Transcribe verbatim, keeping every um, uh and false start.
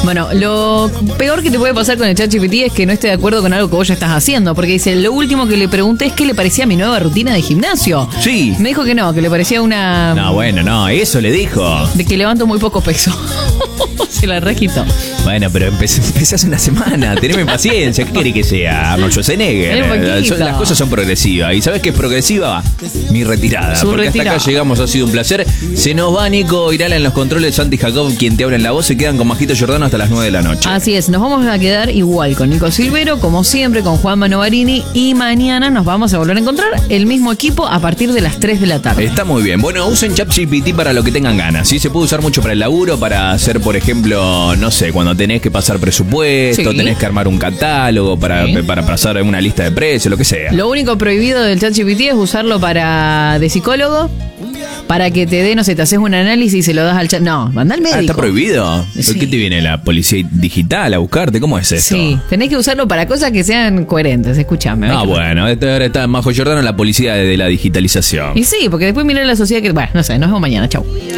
Bueno, lo peor que te puede pasar con el ChatGPT es que no esté de acuerdo con algo que vos ya estás haciendo, porque dice, lo último que le pregunté es qué le parecía mi nueva rutina de gimnasio. Sí. Me dijo que no, que le parecía una... No, bueno, no, eso le dijo. De que levanto muy poco peso. Se la requitó. Bueno, pero empecé, empecé hace una semana. Teneme paciencia. ¿Qué querés que sea? Arnold Schwarzenegger. Son- Las cosas son progresivas. ¿Y sabes qué es progresiva? Mi retirada. Su porque retirada. hasta acá llegamos, ha sido un placer. Se nos va Nico Irala en los controles, Santi Jacob, quien te habla en la voz. Se quedan con Majito Giordano hasta las nueve de la noche. Así es, nos vamos a quedar igual con Nico Silvero, como siempre, con Juan Manovarini. Y mañana nos vamos a volver a encontrar el mismo equipo a partir de las tres de la tarde. Está muy bien. Bueno, usen ChatGPT para lo que tengan ganas. ¿Sí? Se puede usar mucho para el laburo, para hacer, por ejemplo, no sé, cuando tenés que pasar presupuesto, Sí. tenés que armar un catálogo, para, Sí. para pasar una lista de precios, lo que sea. Lo único prohibido del ChatGPT es usarlo para de psicólogo, para que te dé, no sé, te haces un análisis y se lo das al chat. No, manda al médico. Ah, ¿está prohibido? Sí. ¿Por qué te viene la policía digital a buscarte? ¿Cómo es eso? Sí, tenés que usarlo para cosas que sean coherentes, escúchame. Ah, bueno, este ahora está Majo Giordano, la policía de, de la digitalización. Y sí, porque después mirá la sociedad que... Bueno, no sé, nos vemos mañana, chau.